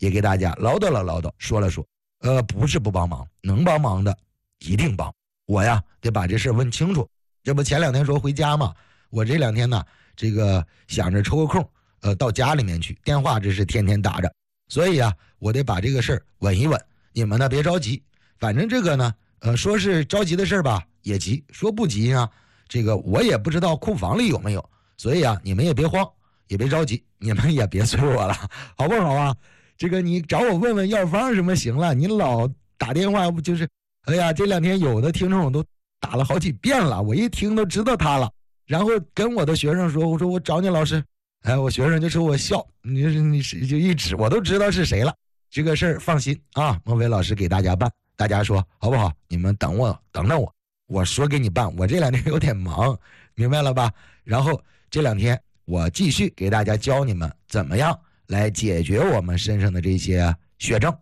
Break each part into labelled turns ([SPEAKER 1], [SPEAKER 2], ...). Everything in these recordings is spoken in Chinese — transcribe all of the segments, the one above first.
[SPEAKER 1] 也给大家唠叨了唠叨，说了说。不是不帮忙，能帮忙的一定帮。我呀得把这事问清楚。这不前2天说回家嘛，我这2天呢，这个想着抽个空，到家里面去，电话这是天天打着，所以啊，我得把这个事儿稳一稳。你们呢别着急，反正这个呢，说是着急的事儿吧，也急；说不急呢，这个我也不知道库房里有没有。所以啊，你们也别慌，也别着急，你们也别催我了，好不好啊？这个你找我问问药方什么行了，你老打电话不就是？哎呀，这2天有的听众都打了好几遍了，我一听都知道他了。然后跟我的学生说，我说我找你老师，哎，我学生就说我笑，你就一指，我都知道是谁了。这个事儿放心啊，孟非老师给大家办，大家说好不好？你们等等我，我说给你办，我这2天有点忙，明白了吧？然后这2天我继续给大家教你们怎么样来解决我们身上的这些血症。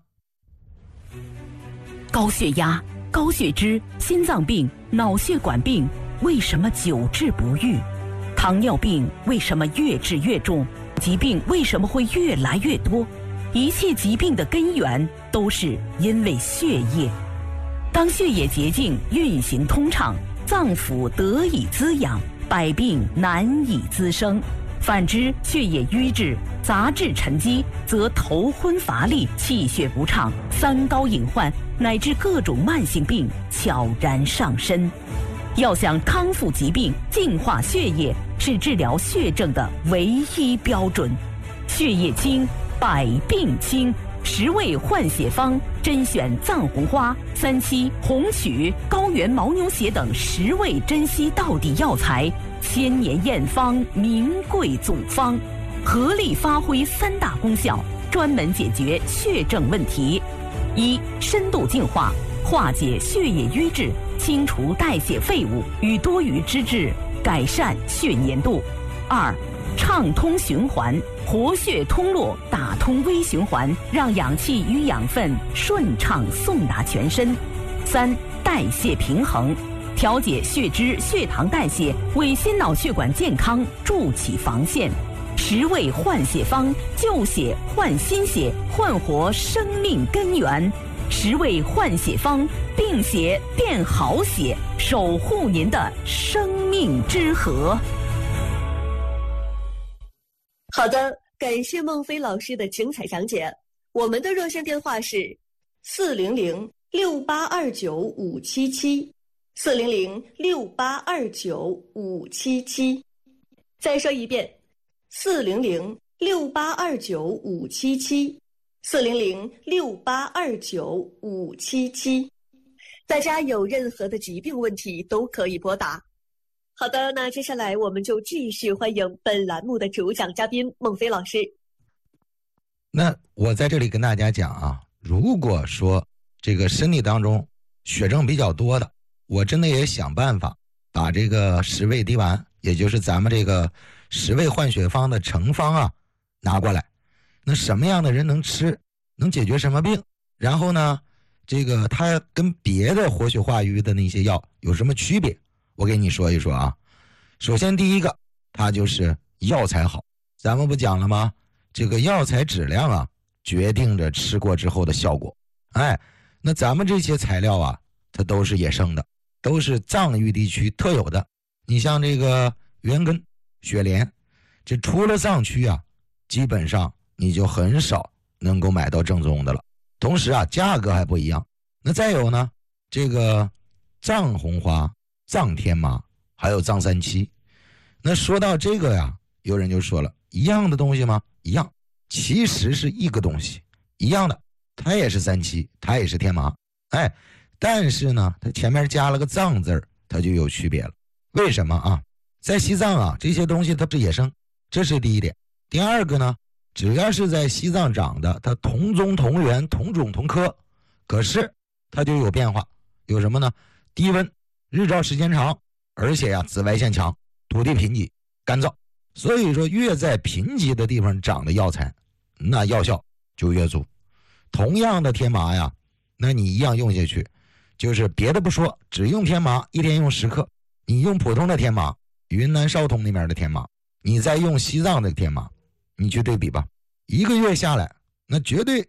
[SPEAKER 2] 高血压、高血脂、心脏病、脑血管病为什么久治不愈？糖尿病为什么越治越重？疾病为什么会越来越多？一切疾病的根源都是因为血液。当血液洁净运行通畅，脏腑得以滋养，百病难以滋生。反之，血液瘀滞、杂质沉积，则头昏乏力、气血不畅、三高隐患，乃至各种慢性病悄然上身。要想康复疾病、净化血液，是治疗血症的唯一标准。血液清，百病清。10味换血方甄选藏红花、3七、红曲、高原牦牛血等10味珍稀道地药材，千年验方，名贵祖方，合力发挥3大功效，专门解决血症问题。1. 深度净化，化解血液瘀滞，清除代谢废物与多余脂质，改善血粘度。2. 畅通循环，活血通络，打通微循环，让氧气与养分顺畅送达全身。3. 代谢平衡，调节血脂、血糖代谢，为心脑血管健康筑起防线。10味换血方，旧血换新血，焕活生命根源。10味换血方，病血变好血，守护您的生命之河。
[SPEAKER 3] 好的，感谢孟非老师的精彩讲解。我们的热线电话是400-6829-577，400-6829-577。再说一遍，400-6829-577，400-6829-577。大家有任何的疾病问题都可以拨打。好的，那接下来我们就继续欢迎本栏目的主讲嘉宾孟非老师。
[SPEAKER 1] 那我在这里跟大家讲啊，如果说这个身体当中血症比较多的，我真的也想办法把这个10味滴丸，也就是咱们这个10味换血方的成方啊拿过来。那什么样的人能吃，能解决什么病？然后呢，这个它跟别的活血化瘀的那些药有什么区别？我给你说一说啊。首先第一个，它就是药材好。咱们不讲了吗？这个药材质量啊，决定着吃过之后的效果。哎，那咱们这些材料啊，它都是野生的，都是藏域地区特有的。你像这个原根、雪莲，这除了藏区啊，基本上你就很少能够买到正宗的了。同时啊，价格还不一样。那再有呢，这个藏红花、藏天麻还有藏3七。那说到这个呀，有人就说了，一样的东西吗？一样，其实是一个东西，一样的，它也是3七，它也是天麻。哎，但是呢，它前面加了个藏字儿，它就有区别了。为什么啊？在西藏啊，这些东西它是野生，这是第一点。第二个呢，只要是在西藏长的，它同宗同源同种同科，可是它就有变化。有什么呢？低温，日照时间长，而且呀紫外线强，土地贫瘠干燥。所以说越在贫瘠的地方长的药材，那药效就越足。同样的天麻呀，那你一样用下去，就是别的不说，只用天麻一天用10克，你用普通的天麻，云南昭通那边的天麻，你再用西藏的天麻，你去对比吧，1个月下来，那绝对